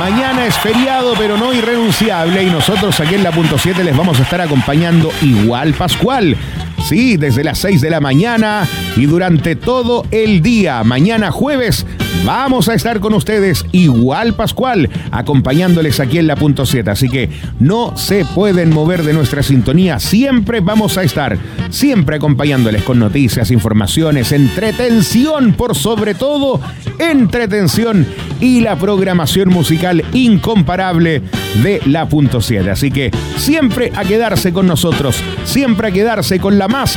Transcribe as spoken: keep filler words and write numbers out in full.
Mañana es feriado, pero no irrenunciable, y nosotros aquí en la punto siete les vamos a estar acompañando igual Pascual. Sí, desde las seis de la mañana y durante todo el día. Mañana jueves vamos a estar con ustedes igual Pascual, acompañándoles aquí en la punto siete. Así que no se pueden mover de nuestra sintonía. Siempre vamos a estar, siempre acompañándoles con noticias, informaciones, entretención, por sobre todo, entretención y la programación musical incomparable de la punto siete. Así que siempre a quedarse con nosotros, siempre a quedarse con la más